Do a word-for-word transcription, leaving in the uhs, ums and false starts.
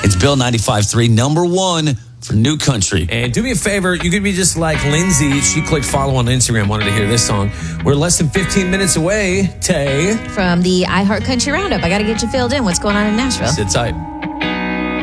It's Bill ninety-five three, number one for New Country. And do me a favor, you could be just like Lindsay. She clicked follow on Instagram, wanted to hear this song. We're less than fifteen minutes away, Tay. From the iHeart Country Roundup. I got to get you filled in. What's going on in Nashville? Sit tight.